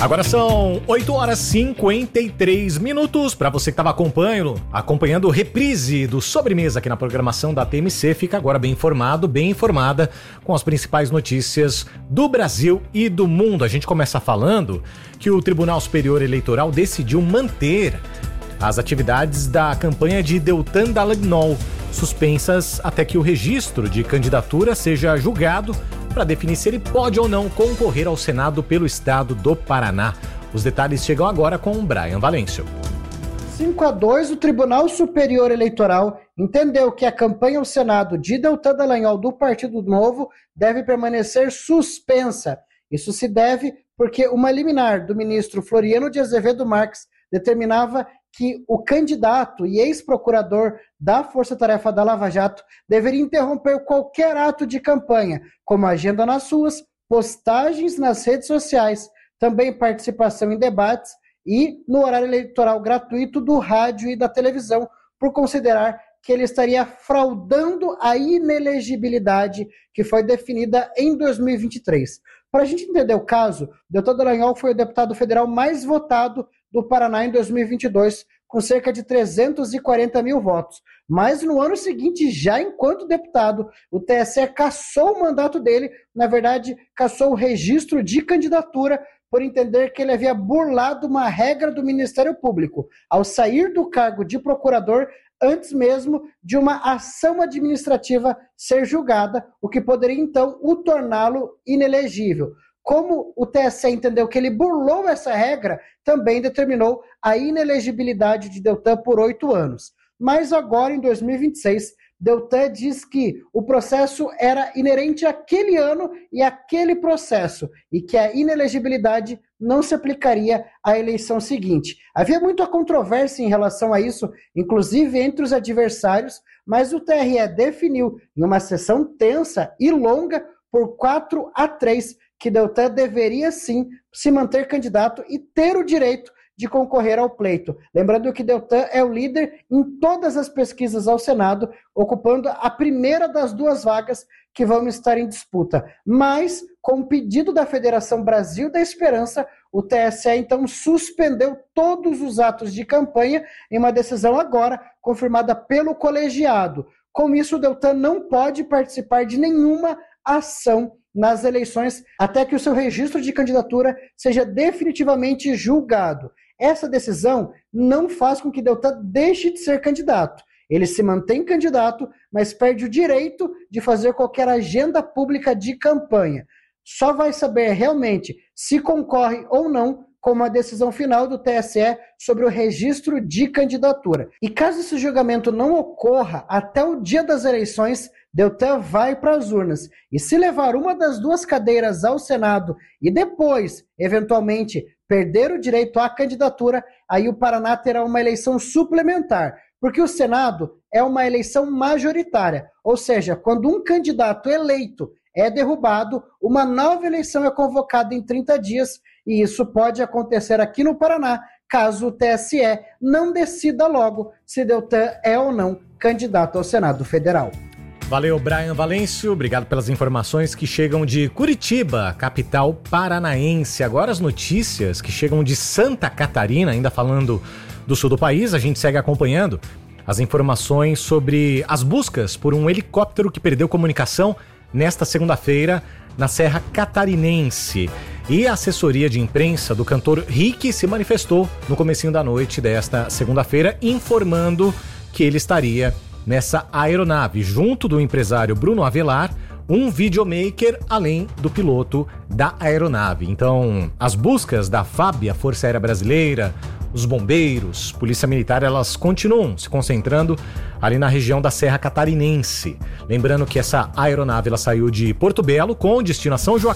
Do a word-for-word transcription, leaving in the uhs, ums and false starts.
Agora são oito horas e cinquenta e três minutos. Para você que estava acompanhando, acompanhando reprise do Sobremesa aqui na programação da T M C, fica agora bem informado, bem informada com as principais notícias do Brasil e do mundo. A gente começa falando que o Tribunal Superior Eleitoral decidiu manter as atividades da campanha de Deltan Dallagnol, suspensas até que o registro de candidatura seja julgado para definir se ele pode ou não concorrer ao Senado pelo estado do Paraná. Os detalhes chegam agora com o Brian Valêncio. cinco a dois, o Tribunal Superior Eleitoral entendeu que a campanha ao Senado de Deltan Dallagnol do Partido Novo deve permanecer suspensa. Isso se deve porque uma liminar do ministro Floriano de Azevedo Marques determinava que o candidato e ex-procurador da Força Tarefa da Lava Jato deveria interromper qualquer ato de campanha, como agenda nas ruas, postagens nas redes sociais, também participação em debates e no horário eleitoral gratuito do rádio e da televisão, por considerar que ele estaria fraudando a inelegibilidade que foi definida em dois mil e vinte e três. Para a gente entender o caso, Deltan Dallagnol foi o deputado federal mais votado do Paraná em dois mil e vinte e dois, com cerca de trezentos e quarenta mil votos. Mas no ano seguinte, já enquanto deputado, o T S E cassou o mandato dele, na verdade, cassou o registro de candidatura por entender que ele havia burlado uma regra do Ministério Público ao sair do cargo de procurador antes mesmo de uma ação administrativa ser julgada, o que poderia então o torná-lo inelegível. Como o T S E entendeu que ele burlou essa regra, também determinou a inelegibilidade de Deltan por oito anos. Mas agora, em dois mil e vinte e seis, Deltan diz que o processo era inerente àquele ano e àquele processo, e que a inelegibilidade não se aplicaria à eleição seguinte. Havia muita controvérsia em relação a isso, inclusive entre os adversários, mas o T R E definiu, em uma sessão tensa e longa, por quatro a três, que Deltan deveria sim se manter candidato e ter o direito de concorrer ao pleito. Lembrando que Deltan é o líder em todas as pesquisas ao Senado, ocupando a primeira das duas vagas que vão estar em disputa. Mas, com o pedido da Federação Brasil da Esperança, o T S E então suspendeu todos os atos de campanha em uma decisão agora confirmada pelo colegiado. Com isso, Deltan não pode participar de nenhuma ação nas eleições até que o seu registro de candidatura seja definitivamente julgado. Essa decisão não faz com que Deltan deixe de ser candidato. Ele se mantém candidato, mas perde o direito de fazer qualquer agenda pública de campanha. Só vai saber realmente se concorre ou não com uma decisão final do T S E sobre o registro de candidatura. E caso esse julgamento não ocorra até o dia das eleições, Deltan vai para as urnas. E se levar uma das duas cadeiras ao Senado e depois, eventualmente, perder o direito à candidatura, aí o Paraná terá uma eleição suplementar, porque o Senado é uma eleição majoritária, ou seja, quando um candidato eleito é derrubado, uma nova eleição é convocada em trinta dias, e isso pode acontecer aqui no Paraná, caso o T S E não decida logo se Deltan é ou não candidato ao Senado Federal. Valeu, Brian Valêncio, obrigado pelas informações que chegam de Curitiba, capital paranaense. Agora as notícias que chegam de Santa Catarina, ainda falando do sul do país, a gente segue acompanhando as informações sobre as buscas por um helicóptero que perdeu comunicação nesta segunda-feira na Serra Catarinense. E a assessoria de imprensa do cantor Rick se manifestou no comecinho da noite desta segunda-feira, informando que ele estaria nessa aeronave, junto do empresário Bruno Avelar, um videomaker, além do piloto da aeronave. Então, as buscas da F A B, a Força Aérea Brasileira, os bombeiros, Polícia Militar, elas continuam se concentrando ali na região da Serra Catarinense. Lembrando que essa aeronave ela saiu de Porto Belo com destino a São Joaquim